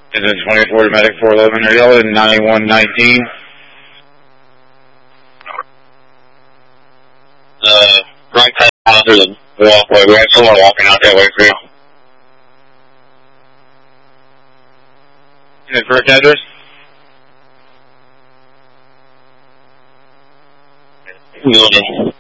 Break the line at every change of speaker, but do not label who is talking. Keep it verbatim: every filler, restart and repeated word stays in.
Is it twenty-four to medic four eleven or yellow ninety-one nineteen? Uh, right side out through the walkway. We have someone walking out that way for you. And the correct address? Building.